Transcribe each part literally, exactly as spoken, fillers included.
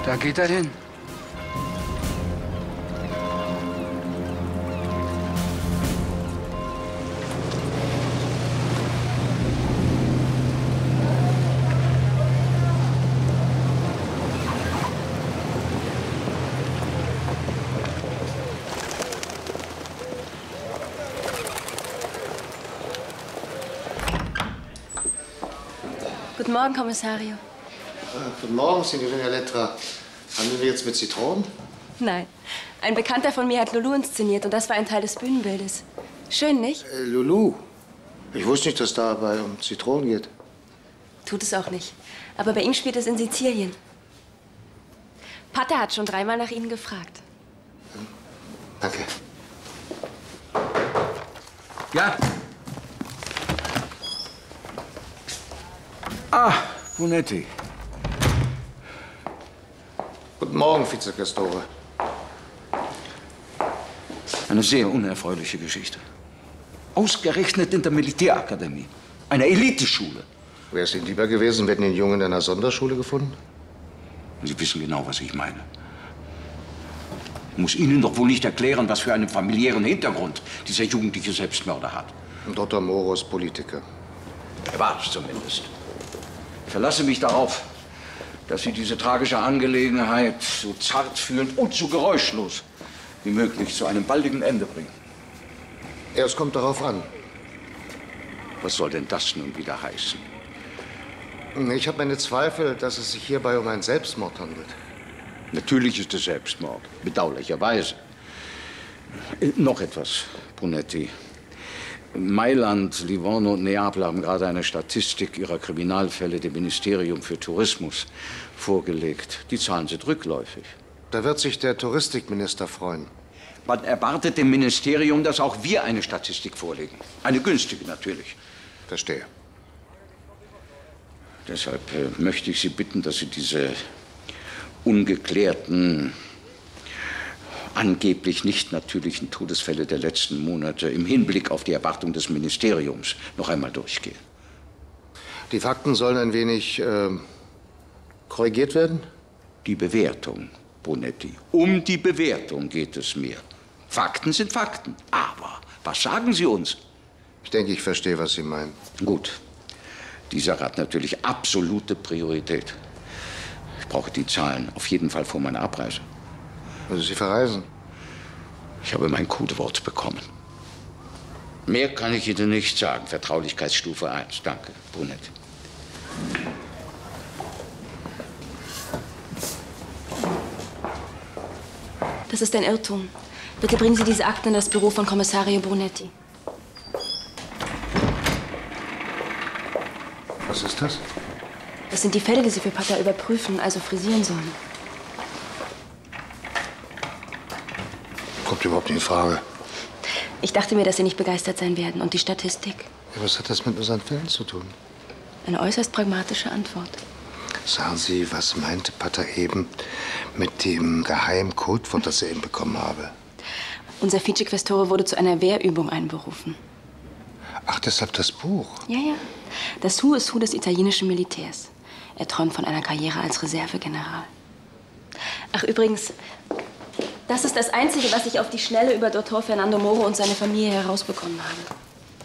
Da geht er hin. Guten Morgen, Kommissario. Äh, guten Morgen, Signorina Lettra. Handeln wir jetzt mit Zitronen? Nein. Ein Bekannter von mir hat Lulu inszeniert und das war ein Teil des Bühnenbildes. Schön, nicht? Äh, Lulu? Ich wusste nicht, dass es dabei um Zitronen geht. Tut es auch nicht. Aber bei ihm spielt es in Sizilien. Pater hat schon dreimal nach Ihnen gefragt. Danke. Ja? Ah, Bonetti. Guten Morgen, Vizequestore. Eine sehr unerfreuliche Geschichte. Ausgerechnet in der Militärakademie. Einer Eliteschule. Wäre es Ihnen lieber gewesen, wir hätten den Jungen in einer Sonderschule gefunden? Sie wissen genau, was ich meine. Ich muss Ihnen doch wohl nicht erklären, was für einen familiären Hintergrund dieser jugendliche Selbstmörder hat. Doktor Moro ist Politiker. Er war es zumindest. Ich verlasse mich darauf, dass Sie diese tragische Angelegenheit so zartfühlend und so geräuschlos wie möglich zu einem baldigen Ende bringen. Es kommt darauf an. Was soll denn das nun wieder heißen? Ich habe meine Zweifel, dass es sich hierbei um einen Selbstmord handelt. Natürlich ist es Selbstmord, bedauerlicherweise. Äh, noch etwas, Bonetti. Mailand, Livorno und Neapel haben gerade eine Statistik ihrer Kriminalfälle dem Ministerium für Tourismus vorgelegt. Die Zahlen sind rückläufig. Da wird sich der Touristikminister freuen. Man erwartet dem Ministerium, dass auch wir eine Statistik vorlegen. Eine günstige natürlich. Verstehe. Deshalb äh, möchte ich Sie bitten, dass Sie diese ungeklärten, angeblich nicht natürlichen Todesfälle der letzten Monate im Hinblick auf die Erwartung des Ministeriums noch einmal durchgehen. Die Fakten sollen ein wenig äh, korrigiert werden? Die Bewertung, Bonetti. Um die Bewertung geht es mir. Fakten sind Fakten. Aber was sagen Sie uns? Ich denke, ich verstehe, was Sie meinen. Gut. Die Sache hat natürlich absolute Priorität. Ich brauche die Zahlen auf jeden Fall vor meiner Abreise. Also Sie verreisen? Ich habe mein Codewort bekommen. Mehr kann ich Ihnen nicht sagen. Vertraulichkeitsstufe eins. Danke, Bonetti. Das ist ein Irrtum. Bitte bringen Sie diese Akten in das Büro von Kommissario Bonetti. Was ist das? Das sind die Fälle, die Sie für Pater überprüfen, also frisieren sollen. Kommt überhaupt nicht in Frage. Ich dachte mir, dass Sie nicht begeistert sein werden. Und die Statistik? Ja, was hat das mit unseren Fällen zu tun? Eine äußerst pragmatische Antwort. Sagen Sie, was meinte Pater eben mit dem geheimen Codewort, das er eben bekommen habe? Unser Vizequestore wurde zu einer Wehrübung einberufen. Ach, deshalb das Buch? Ja, ja. Das Who is Who des italienischen Militärs. Er träumt von einer Karriere als Reservegeneral. Ach, übrigens, das ist das Einzige, was ich auf die Schnelle über Doktor Fernando Moro und seine Familie herausbekommen habe.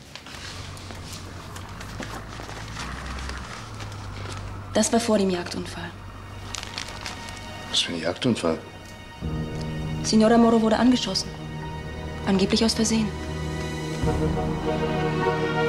Das war vor dem Jagdunfall. Was für ein Jagdunfall? Signora Moro wurde angeschossen. Angeblich aus Versehen.